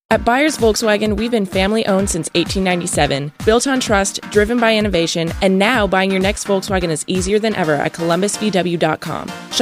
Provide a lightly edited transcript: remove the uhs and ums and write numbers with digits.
At Byers Volkswagen, we've been family-owned since 1897, built on trust, driven by innovation, and now buying your next Volkswagen is easier than ever at columbusvw.com.